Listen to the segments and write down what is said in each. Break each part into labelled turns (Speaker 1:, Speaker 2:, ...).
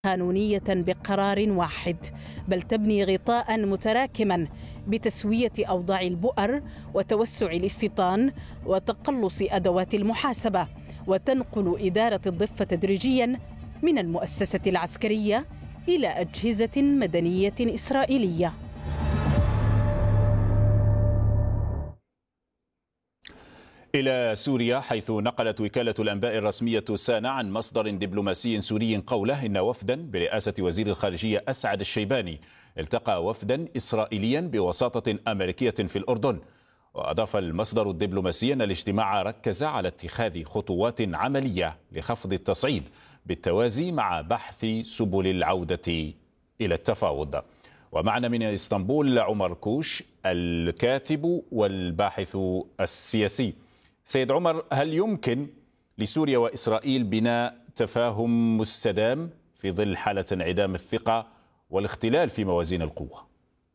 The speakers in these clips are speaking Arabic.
Speaker 1: قانونية بقرار واحد، بل تبني غطاء متراكما بتسوية أوضاع البؤر وتوسع الاستيطان وتقلص أدوات المحاسبة، وتنقل إدارة الضفة تدريجيا من المؤسسة العسكرية إلى أجهزة مدنية إسرائيلية.
Speaker 2: إلى سوريا، حيث نقلت وكالة الأنباء الرسمية سانا عن مصدر دبلوماسي سوري قوله إن وفدا برئاسة وزير الخارجية أسعد الشيباني التقى وفدا إسرائيليا بوساطة أمريكية في الأردن. وأضاف المصدر الدبلوماسي أن الاجتماع ركز على اتخاذ خطوات عملية لخفض التصعيد بالتوازي مع بحث سبل العودة إلى التفاوض. ومعنا من اسطنبول عمر كوش، الكاتب والباحث السياسي. سيد عمر، هل يمكن لسوريا وإسرائيل بناء تفاهم مستدام في ظل حالة انعدام الثقة والاختلال في موازين القوة؟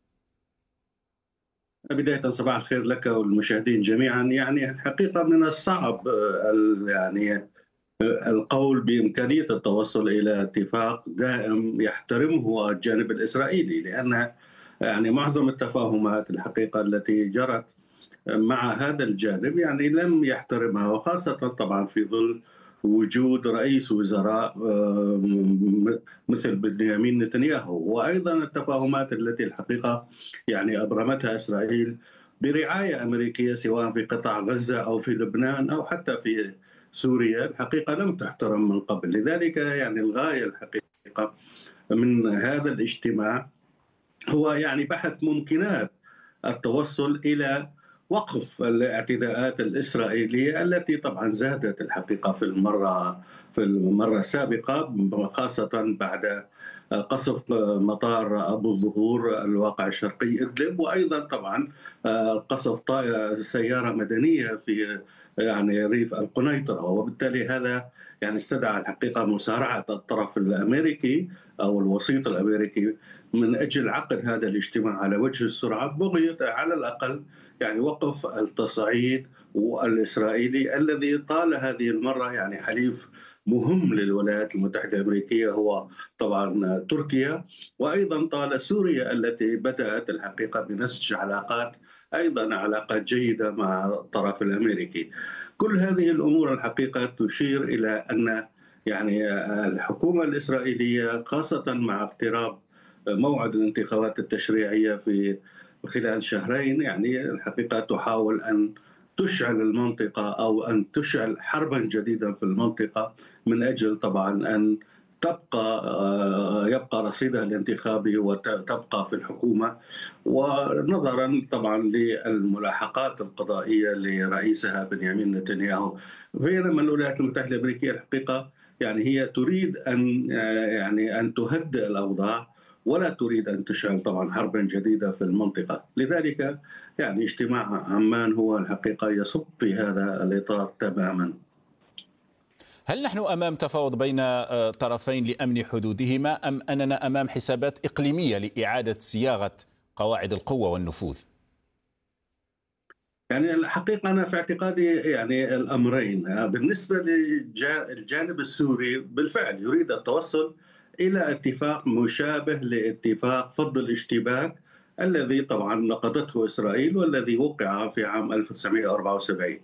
Speaker 3: بداية صباح الخير لك والمشاهدين جميعا. يعني الحقيقة من الصعب يعني القول بإمكانية التوصل إلى اتفاق دائم يحترمه الجانب الإسرائيلي، لأن يعني معظم التفاهمات الحقيقة التي جرت مع هذا الجانب يعني لم يحترمها، وخاصة طبعا في ظل وجود رئيس وزراء مثل بنيامين نتنياهو، وأيضا التفاهمات التي الحقيقة يعني أبرمتها إسرائيل برعاية أمريكية سواء في قطاع غزة أو في لبنان أو حتى في سوريا الحقيقة لم تحترم من قبل. لذلك يعني الغاية الحقيقة من هذا الاجتماع هو يعني بحث ممكنات التوصل إلى وقف الاعتداءات الإسرائيلية التي طبعا زادت الحقيقة في المرة السابقة، خاصة بعد قصف مطار أبو الظهور الواقع شرقي إدلب، وأيضا طبعا قصف سيارة مدنية في يعني ريف القنيطرة. وبالتالي هذا يعني استدعى الحقيقة مسارعة الطرف الأمريكي أو الوسيط الأمريكي من أجل عقد هذا الاجتماع على وجه السرعة، بغية على الأقل يعني وقف التصعيد الإسرائيلي الذي طال هذه المرة يعني حليف مهم للولايات المتحدة الأمريكية هو طبعا تركيا، وأيضا طال سوريا التي بدأت الحقيقة بنسج علاقات أيضا علاقات جيدة مع الطرف الأمريكي. كل هذه الأمور الحقيقة تشير إلى أن يعني الحكومة الإسرائيلية خاصة مع اقتراب موعد الانتخابات التشريعية في خلال شهرين يعني الحقيقة تحاول أن تشعل المنطقة أو أن تشعل حربا جديدا في المنطقة من أجل طبعا أن يبقى رصيدها الانتخابي وتبقى في الحكومة، ونظرا طبعا للملاحقات القضائية لرئيسها بنيامين نتنياهو. بينما الولايات المتحدة الأمريكية الحقيقة يعني هي تريد أن تهدئ الأوضاع ولا تريد أن تشعل طبعا حربا جديدة في المنطقة. لذلك يعني اجتماع عمان هو الحقيقة يصب في هذا الإطار تماما.
Speaker 2: هل نحن أمام تفاوض بين طرفين لأمن حدودهما، أم أننا أمام حسابات إقليمية لإعادة صياغة قواعد القوة والنفوذ؟
Speaker 3: يعني الحقيقة أنا في اعتقادي يعني الأمرين. بالنسبة للجانب السوري بالفعل يريد التوصل إلى اتفاق مشابه لاتفاق فض الاشتباك الذي طبعا نقضته إسرائيل والذي وقع في عام 1974،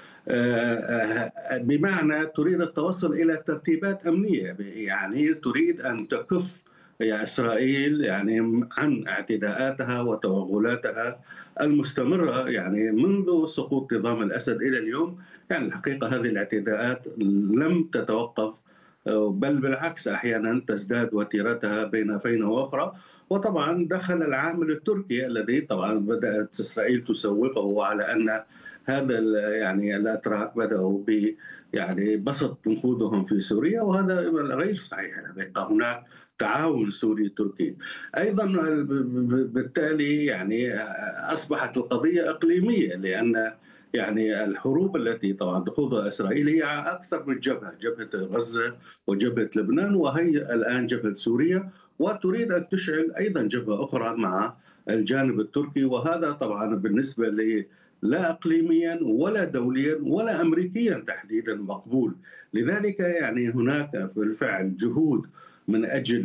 Speaker 3: بمعنى تريد التوصل إلى ترتيبات أمنية، يعني تريد أن تكف إسرائيل يعني عن اعتداءاتها وتوغلاتها المستمرة يعني منذ سقوط نظام الأسد إلى اليوم. يعني الحقيقة هذه الاعتداءات لم تتوقف، بل بالعكس أحيانا تزداد وتيرتها بين فينة وأخرى. وطبعا دخل العامل التركي الذي طبعا بدأت إسرائيل تسوقه على أن هذا يعني الأتراك بدأوا ب يعني بسط نفوذهم في سوريا، وهذا غير صحيح. هناك تعاون سوري تركي أيضا. بالتالي يعني أصبحت القضية إقليمية، لأن يعني الحروب التي طبعا تخوضها إسرائيل هي أكثر من جبهة، جبهة غزة وجبهة لبنان وهي الآن جبهة سوريا، وتريد أن تشعل أيضا جبهة أخرى مع الجانب التركي. وهذا طبعا بالنسبة لا إقليميا ولا دوليا ولا أمريكيا تحديدا مقبول. لذلك يعني هناك بالفعل جهود من أجل